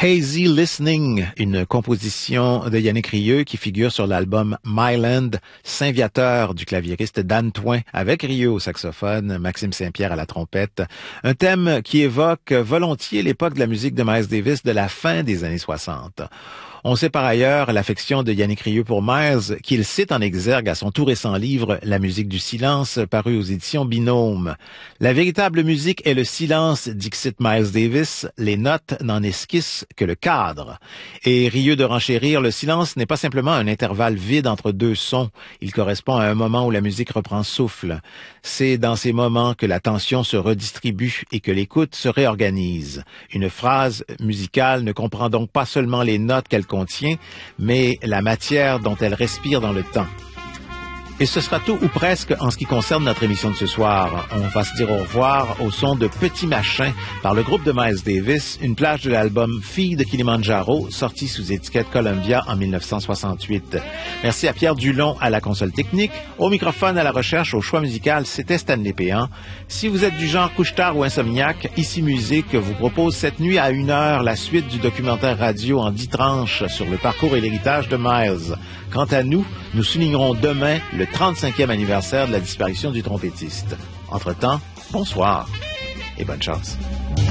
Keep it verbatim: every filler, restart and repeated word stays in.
Hazy Listening, une composition de Yannick Rieu qui figure sur l'album Myland, Saint-Viateur du claviériste Dan Toin, avec Rieu au saxophone, Maxime Saint-Pierre à la trompette. Un thème qui évoque volontiers l'époque de la musique de Miles Davis de la fin des années soixante. On sait par ailleurs l'affection de Yannick Rieu pour Miles, qu'il cite en exergue à son tout récent livre « La musique du silence » paru aux éditions Binôme. La véritable musique est le silence, dixit Miles Davis, les notes n'en esquissent que le cadre. Et Rieu de renchérir, le silence n'est pas simplement un intervalle vide entre deux sons, il correspond à un moment où la musique reprend souffle. C'est dans ces moments que la tension se redistribue et que l'écoute se réorganise. Une phrase musicale ne comprend donc pas seulement les notes qu'elle contient, mais la matière dont elle respire dans le temps. Et ce sera tout ou presque en ce qui concerne notre émission de ce soir. On va se dire au revoir au son de Petit Machin par le groupe de Miles Davis, une plage de l'album Fille de Kilimanjaro, sorti sous étiquette Columbia en mille neuf cent soixante-huit. Merci à Pierre Dulon à la console technique. Au microphone, à la recherche, au choix musical, c'était Stanley Péan. Si vous êtes du genre couche-tard ou insomniaque, Ici Musique vous propose cette nuit à une heure la suite du documentaire radio en dix tranches sur le parcours et l'héritage de Miles. Quant à nous, nous soulignerons demain le trente-cinquième anniversaire de la disparition du trompettiste. Entre-temps, bonsoir et bonne chance.